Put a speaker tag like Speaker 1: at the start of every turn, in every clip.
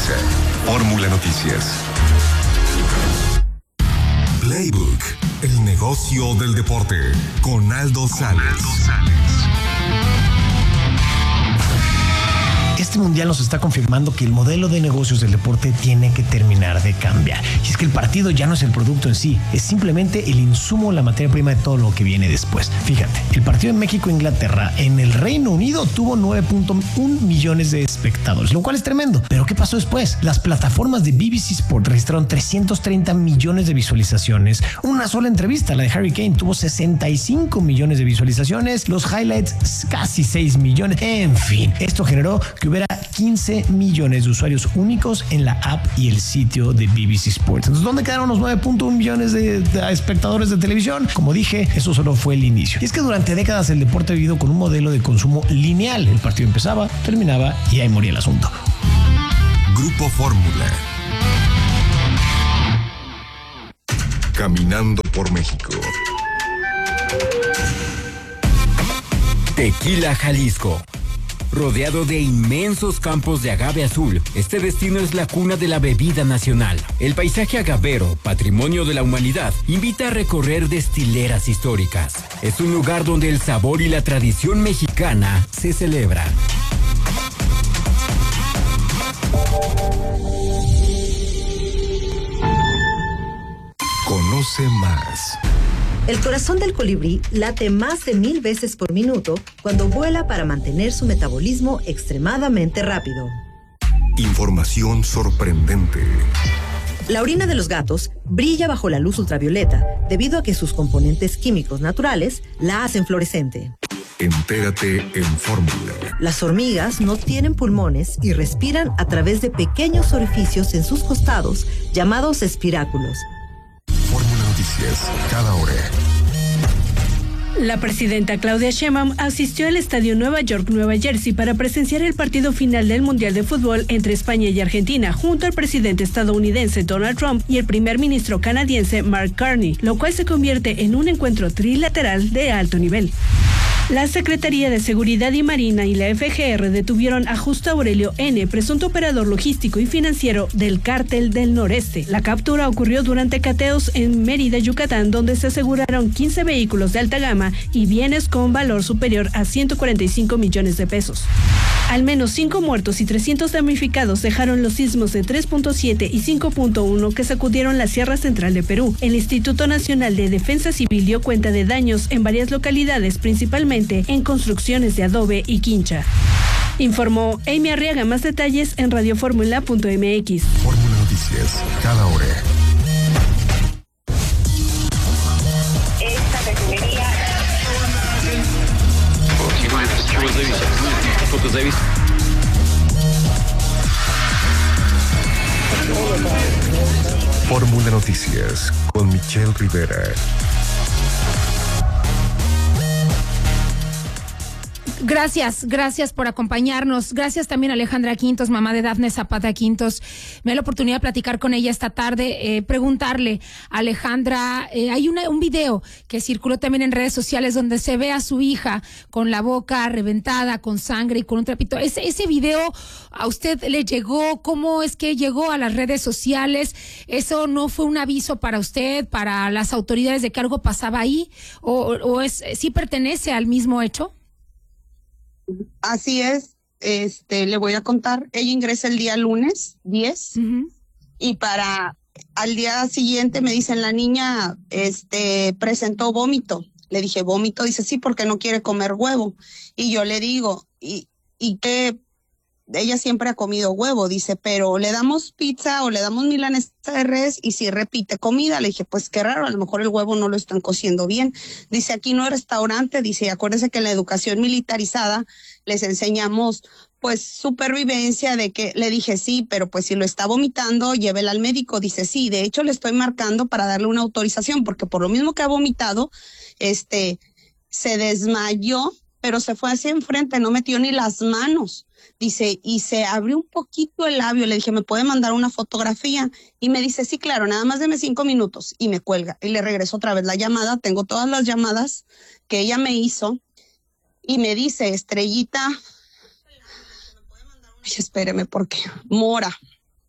Speaker 1: empieza Fórmula Noticias. Playbook, el negocio del deporte, con Aldo Sales.
Speaker 2: Este mundial nos está confirmando que el modelo de negocios del deporte tiene que terminar de cambiar. Y es que el partido ya no es el producto en sí, es simplemente el insumo, la materia prima de todo lo que viene después. Fíjate, el partido en México-Inglaterra en el Reino Unido tuvo 9.1 millones de espectadores, lo cual es tremendo. Pero ¿qué pasó después? Las plataformas de BBC Sport registraron 330 millones de visualizaciones. Una sola entrevista, la de Harry Kane, tuvo 65 millones de visualizaciones. Los highlights, casi 6 millones. En fin, esto generó que hubiera 15 millones de usuarios únicos en la app y el sitio de BBC Sports. Entonces, ¿dónde quedaron los 9.1 millones de espectadores de televisión? Como dije, eso solo fue el inicio. Y es que durante décadas el deporte ha vivido con un modelo de consumo lineal. El partido empezaba, terminaba y ahí moría el asunto.
Speaker 1: Grupo Fórmula. Caminando por México.
Speaker 3: Tequila, Jalisco. Rodeado de inmensos campos de agave azul, este destino es la cuna de la bebida nacional. El paisaje agavero, patrimonio de la humanidad, invita a recorrer destileras históricas. Es un lugar donde el sabor y la tradición mexicana se celebran.
Speaker 1: Conoce más.
Speaker 4: El corazón del colibrí late más de 1000 veces por minuto cuando vuela para mantener su metabolismo extremadamente rápido.
Speaker 1: Información sorprendente.
Speaker 4: La orina de los gatos brilla bajo la luz ultravioleta debido a que sus componentes químicos naturales la hacen fluorescente.
Speaker 1: Entérate en Fórmula.
Speaker 4: Las hormigas no tienen pulmones y respiran a través de pequeños orificios en sus costados llamados espiráculos.
Speaker 1: Fórmula Noticias, cada hora.
Speaker 5: La presidenta Claudia Sheinbaum asistió al estadio Nueva York-Nueva Jersey para presenciar el partido final del Mundial de Fútbol entre España y Argentina, junto al presidente estadounidense Donald Trump y el primer ministro canadiense Mark Carney, lo cual se convierte en un encuentro trilateral de alto nivel. La Secretaría de Seguridad y Marina y la FGR detuvieron a Justo Aurelio N., presunto operador logístico y financiero del Cártel del Noreste. La captura ocurrió durante cateos en Mérida, Yucatán, donde se aseguraron 15 vehículos de alta gama y bienes con valor superior a 145 millones de pesos. Al menos 5 muertos y 300 damnificados dejaron los sismos de 3.7 y 5.1 que sacudieron la Sierra Central de Perú. El Instituto Nacional de Defensa Civil dio cuenta de daños en varias localidades, principalmente en construcciones de adobe y quincha. Informó Amy Arriaga. Más detalles en radioformula.mx.
Speaker 1: Fórmula Noticias, cada hora.
Speaker 6: Esta refinería.
Speaker 1: Fórmula Noticias con Michelle Rivera.
Speaker 7: Gracias por acompañarnos. Gracias también a Alejandra Quintos, mamá de Dafne Zapata Quintos. Me da la oportunidad de platicar con ella esta tarde, preguntarle a Alejandra, hay un video que circuló también en redes sociales donde se ve a su hija con la boca reventada, con sangre y con un trapito. Ese video a usted le llegó, ¿cómo es que llegó a las redes sociales? ¿Eso no fue un aviso para usted, para las autoridades de que algo pasaba ahí? ¿O sí pertenece al mismo hecho?
Speaker 8: Así es, le voy a contar. Ella ingresa el día lunes 10 y al día siguiente me dicen la niña presentó vómito. Le dije, ¿vómito? Dice, sí, porque no quiere comer huevo. Y yo le digo, ¿y qué? Ella siempre ha comido huevo, dice, pero le damos pizza o le damos milanesa de res y si repite comida. Le dije, pues qué raro, a lo mejor el huevo no lo están cociendo bien. Dice, aquí no es restaurante, dice, acuérdense que en la educación militarizada les enseñamos pues supervivencia de que, le dije sí, pero pues si lo está vomitando, llévela al médico. Dice, sí, de hecho le estoy marcando para darle una autorización porque por lo mismo que ha vomitado, se desmayó, pero se fue hacia enfrente, no metió ni las manos. Dice, y se abrió un poquito el labio. Le dije, ¿me puede mandar una fotografía? Y me dice, sí, claro, nada más deme 5 minutos. Y me cuelga. Y le regreso otra vez la llamada. Tengo todas las llamadas que ella me hizo. Y me dice, Estrellita, espéreme, porque Mora,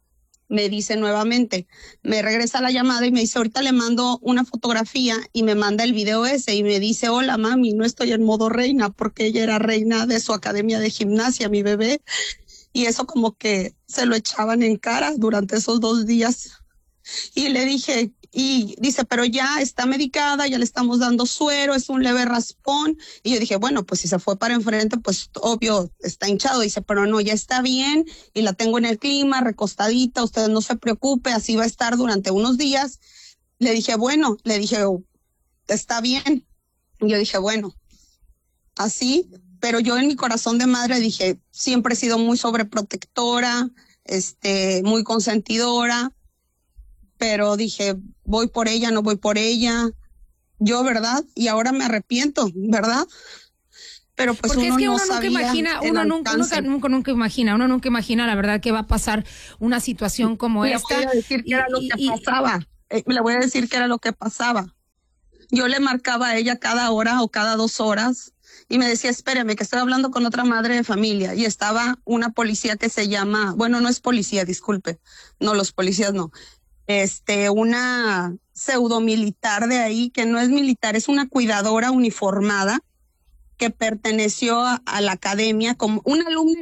Speaker 8: me dice nuevamente, me regresa la llamada y me dice, ahorita le mando una fotografía y me manda el video ese y me dice, hola mami, no estoy en modo reina porque ella era reina de su academia de gimnasia, mi bebé. Y eso como que se lo echaban en cara durante esos 2 días. Y le dije, y dice, pero ya está medicada, ya le estamos dando suero, es un leve raspón. Y yo dije, bueno, pues si se fue para enfrente, pues obvio está hinchado. Dice, pero no, ya está bien y la tengo en el clima, recostadita, usted no se preocupe, así va a estar durante unos días. Le dije, bueno, está bien. Y yo dije, bueno, así, pero yo en mi corazón de madre dije, siempre he sido muy sobreprotectora, muy consentidora. Pero dije, voy por ella, no voy por ella, yo, ¿verdad? Y ahora me arrepiento, ¿verdad? Pero pues
Speaker 7: porque
Speaker 8: uno
Speaker 7: es que
Speaker 8: no
Speaker 7: uno
Speaker 8: sabía
Speaker 7: nunca imagina la verdad que va a pasar una situación como esta.
Speaker 8: Le voy a decir qué era lo que pasaba. Le voy a decir qué era lo que pasaba. Yo le marcaba a ella cada hora o cada 2 horas y me decía, espéreme, que estoy hablando con otra madre de familia. Y estaba una policía que se llama, bueno, no es policía, disculpe, no, los policías no. Una pseudo militar de ahí, que no es militar, es una cuidadora uniformada que perteneció a la academia como una alumna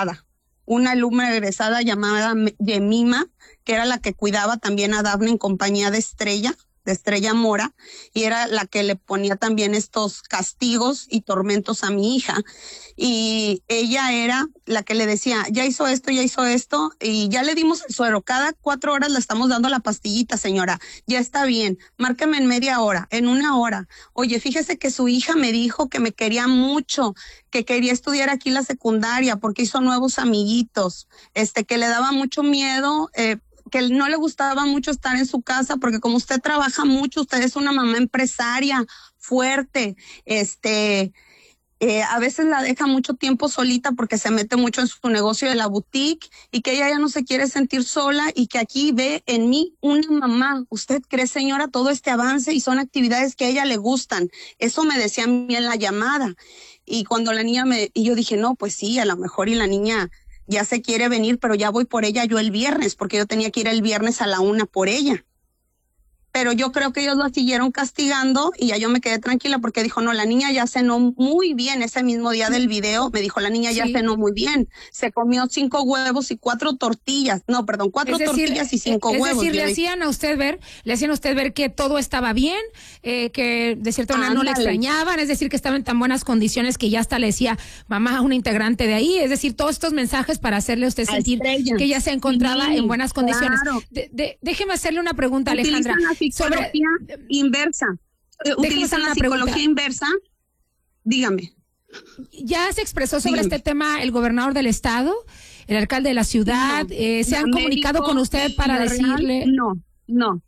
Speaker 8: egresada llamada Yemima, que era la que cuidaba también a Dafne en compañía de Estrella Mora, y era la que le ponía también estos castigos y tormentos a mi hija. Y ella era la que le decía, ya hizo esto, y ya le dimos el suero. Cada 4 horas le estamos dando la pastillita, señora. Ya está bien, márqueme en media hora, en 1 hora. Oye, fíjese que su hija me dijo que me quería mucho, que quería estudiar aquí la secundaria porque hizo nuevos amiguitos, que le daba mucho miedo, que no le gustaba mucho estar en su casa porque como usted trabaja mucho, usted es una mamá empresaria fuerte, a veces la deja mucho tiempo solita porque se mete mucho en su negocio de la boutique y que ella ya no se quiere sentir sola y que aquí ve en mí una mamá. ¿Usted cree, señora, todo este avance y son actividades que a ella le gustan? Eso me decía a mí en la llamada. Y cuando la niña y yo dije, no, pues sí, a lo mejor y la niña ya se quiere venir, pero ya voy por ella yo el viernes, porque yo tenía que ir el viernes a la 1 por ella. Pero yo creo que ellos la siguieron castigando y ya yo me quedé tranquila porque dijo, no, la niña ya cenó muy bien. Ese mismo día del video me dijo, la niña ya cenó muy bien. Se comió 5 huevos y 4 tortillas. No, perdón, 4 tortillas y 5 huevos.
Speaker 7: Es decir, le hacían a usted ver que todo estaba bien, que de cierta manera no le extrañaban, es decir, que estaba en tan buenas condiciones que ya hasta le decía mamá a una integrante de ahí. Es decir, todos estos mensajes para hacerle a usted sentir que ella se encontraba en buenas condiciones. Claro. Déjeme hacerle una pregunta, Alejandra.
Speaker 8: Psicología inversa. Utilizan la psicología inversa. Dígame.
Speaker 7: ¿Ya se expresó sobre este tema el gobernador del estado, el alcalde de la ciudad? ¿Se han comunicado con usted para decirle?
Speaker 8: No.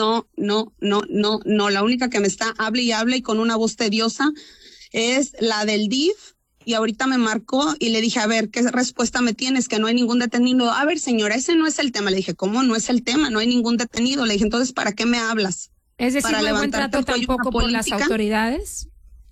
Speaker 8: La única que me está hable y con una voz tediosa es la del DIF. Y ahorita me marcó y le dije, a ver, ¿qué respuesta me tienes? Que no hay ningún detenido. A ver, señora, ese no es el tema. Le dije, ¿cómo no es el tema? No hay ningún detenido. Le dije, entonces, ¿para qué me hablas?
Speaker 7: Es decir, ¿no hay buen trato tampoco por las autoridades?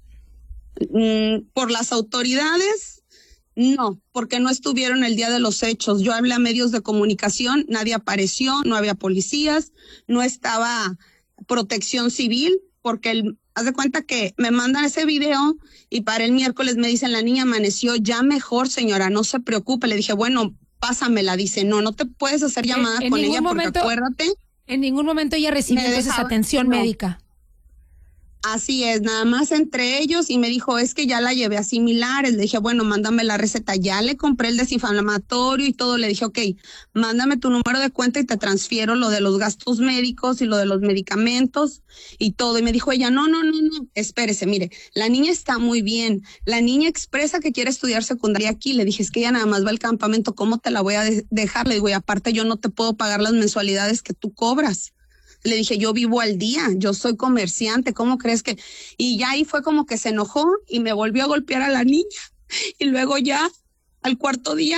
Speaker 8: Por las autoridades, no, porque no estuvieron el día de los hechos. Yo hablé a medios de comunicación, nadie apareció, no había policías, no estaba protección civil, porque haz de cuenta que me mandan ese video y para el miércoles me dicen, la niña amaneció ya mejor, señora, no se preocupe. Le dije, bueno, pásamela. Dice, no te puedes hacer llamada con ella porque acuérdate.
Speaker 7: En ningún momento ella recibió entonces atención médica.
Speaker 8: Así es, nada más entre ellos y me dijo, es que ya la llevé a similares. Le dije, bueno, mándame la receta, ya le compré el desinflamatorio y todo. Le dije, ok, mándame tu número de cuenta y te transfiero lo de los gastos médicos y lo de los medicamentos y todo. Y me dijo ella, no, espérese, mire, la niña está muy bien, la niña expresa que quiere estudiar secundaria aquí. Le dije, es que ella nada más va al campamento, ¿cómo te la voy a dejar? Le digo, y aparte yo no te puedo pagar las mensualidades que tú cobras. Le dije, yo vivo al día, yo soy comerciante, ¿cómo crees que? Y ya ahí fue como que se enojó y me volvió a golpear a la niña. Y luego ya, al 4.º día,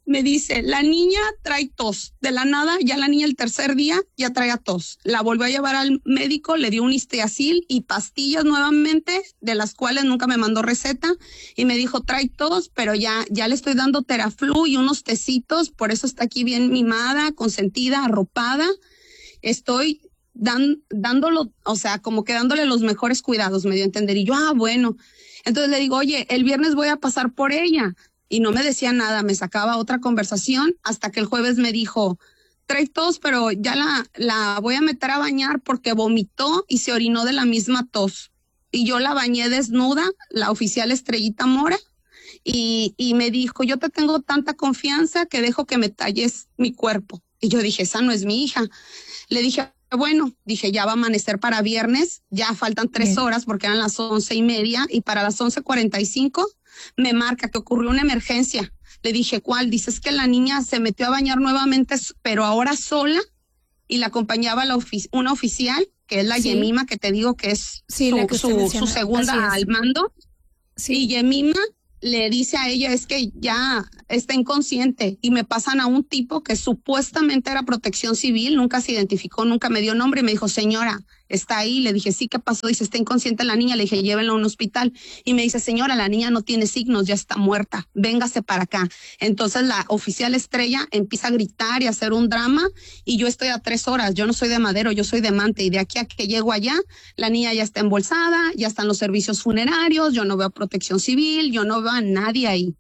Speaker 8: me dice, la niña trae tos. De la nada, ya la niña el tercer día ya traía tos. La volvió a llevar al médico, le dio un Histiazil y pastillas nuevamente, de las cuales nunca me mandó receta, y me dijo, trae tos, pero ya le estoy dando Teraflu y unos tecitos, por eso está aquí bien mimada, consentida, arropada. Estoy dándolo, o sea, como que dándole los mejores cuidados, me dio a entender. Y yo, bueno. Entonces le digo, oye, el viernes voy a pasar por ella. Y no me decía nada, me sacaba otra conversación hasta que el jueves me dijo, trae tos, pero ya la voy a meter a bañar porque vomitó y se orinó de la misma tos. Y yo la bañé desnuda, la oficial Estrellita Mora, y me dijo, yo te tengo tanta confianza que dejo que me talles mi cuerpo. Y yo dije, esa no es mi hija. Le dije, bueno, dije, ya va a amanecer para viernes, ya faltan 3 horas porque eran las 11:30 y para las 11:45 me marca que ocurrió una emergencia. Le dije, ¿cuál? Dice, es que la niña se metió a bañar nuevamente, pero ahora sola, y la acompañaba una oficial, que es la Yemima, que te digo que es su segunda al mando. Sí. Y Yemima le dice a ella, es que ya está inconsciente, y me pasan a un tipo que supuestamente era Protección Civil, nunca se identificó, nunca me dio nombre, y me dijo, señora, está ahí. Le dije, sí, ¿qué pasó? Dice, está inconsciente la niña. Le dije, llévenla a un hospital. Y me dice, señora, la niña no tiene signos, ya está muerta, véngase para acá. Entonces la oficial Estrella empieza a gritar y a hacer un drama, y yo estoy a 3 horas, yo no soy de Madero, yo soy de Mante, y de aquí a que llego allá, la niña ya está embolsada, ya están los servicios funerarios, yo no veo Protección Civil, yo no veo a nadie ahí.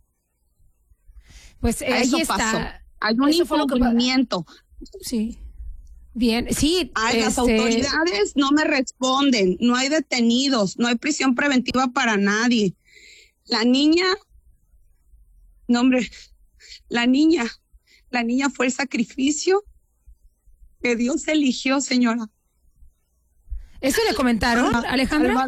Speaker 7: Pues
Speaker 8: eso
Speaker 7: ahí está.
Speaker 8: Pasó. Hay un incumplimiento.
Speaker 7: Sí. Bien, sí.
Speaker 8: Las autoridades no me responden, no hay detenidos, no hay prisión preventiva para nadie. La niña, no hombre, la niña fue el sacrificio que Dios eligió, señora.
Speaker 7: ¿Eso le comentaron, Alejandra?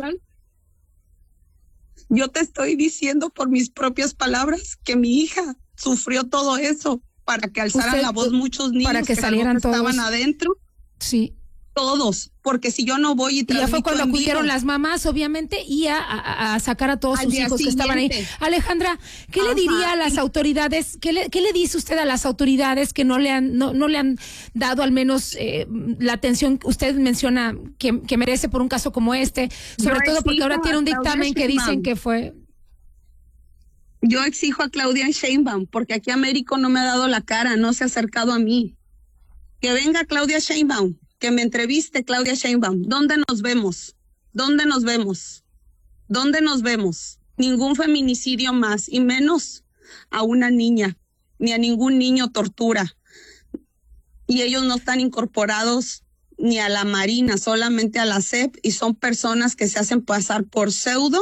Speaker 8: Yo te estoy diciendo por mis propias palabras que mi hija sufrió todo eso para que alzaran la voz muchos niños
Speaker 7: para que salieran todos.
Speaker 8: Estaban adentro.
Speaker 7: Sí.
Speaker 8: Todos, porque si yo no voy y
Speaker 7: ya fue cuando acudieron las mamás, obviamente, y a sacar a todos sus hijos que estaban ahí. Alejandra, ¿qué le diría a las autoridades? ¿Qué le dice usted a las autoridades que no le han dado al menos la atención que usted menciona que merece por un caso como este? Sobre todo porque ahora tiene un dictamen que dicen que fue...
Speaker 8: Yo exijo a Claudia Sheinbaum, porque aquí Américo no me ha dado la cara, no se ha acercado a mí. Que venga Claudia Sheinbaum, que me entreviste Claudia Sheinbaum. ¿Dónde nos vemos? ¿Dónde nos vemos? ¿Dónde nos vemos? Ningún feminicidio más, y menos a una niña, ni a ningún niño tortura. Y ellos no están incorporados ni a la Marina, solamente a la SEP, y son personas que se hacen pasar por pseudo.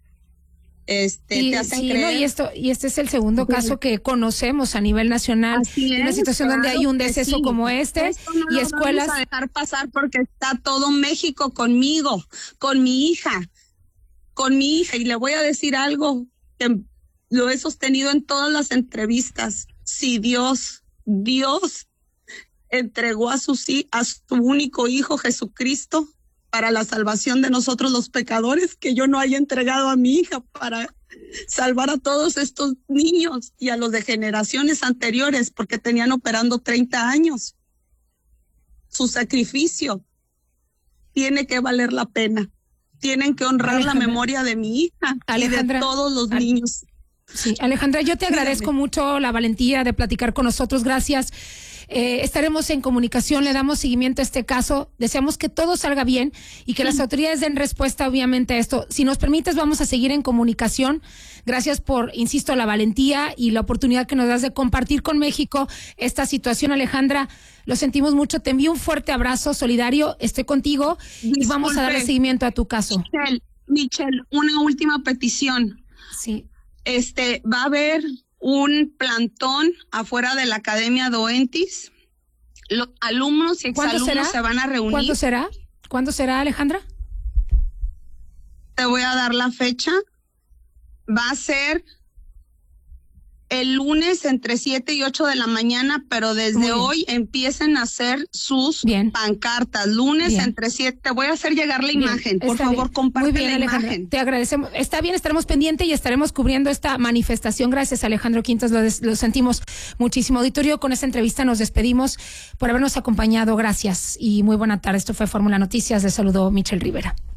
Speaker 8: Te hacen creer.
Speaker 7: Y este es el segundo caso que conocemos a nivel nacional, en una situación donde hay un deceso como este.
Speaker 8: Esto no
Speaker 7: y
Speaker 8: lo
Speaker 7: escuelas
Speaker 8: vamos a dejar pasar porque está todo México conmigo, con mi hija, y le voy a decir algo que lo he sostenido en todas las entrevistas. Si Dios entregó a su único hijo Jesucristo para la salvación de nosotros los pecadores, que yo no haya entregado a mi hija para salvar a todos estos niños y a los de generaciones anteriores, porque tenían operando 30 años. Su sacrificio tiene que valer la pena. Tienen que honrar la memoria de mi hija y de todos los niños.
Speaker 7: Sí, Alejandra, yo te agradezco mucho la valentía de platicar con nosotros. Gracias. Estaremos en comunicación, le damos seguimiento a este caso, deseamos que todo salga bien y que las autoridades den respuesta obviamente a esto. Si nos permites, vamos a seguir en comunicación. Gracias por, insisto, la valentía y la oportunidad que nos das de compartir con México esta situación, Alejandra. Lo sentimos mucho, te envío un fuerte abrazo solidario, estoy contigo. Disculpe, y vamos a darle seguimiento a tu caso.
Speaker 8: Michelle, una última petición.
Speaker 7: Sí.
Speaker 8: Va a haber un plantón afuera de la Academia Doentis. Los alumnos y exalumnos se van a reunir.
Speaker 7: ¿Cuándo será, Alejandra?
Speaker 8: Te voy a dar la fecha. Va a ser el lunes entre 7 y 8 de la mañana, pero desde hoy empiecen a hacer sus pancartas. Lunes entre 7, te voy a hacer llegar la imagen. Por favor, comparte la imagen.
Speaker 7: Te agradecemos. Está bien, estaremos pendientes y estaremos cubriendo esta manifestación. Gracias, Alejandro Quintos, lo sentimos muchísimo. Auditorio, con esta entrevista nos despedimos por habernos acompañado. Gracias y muy buena tarde. Esto fue Fórmula Noticias. Les saludó Michelle Rivera.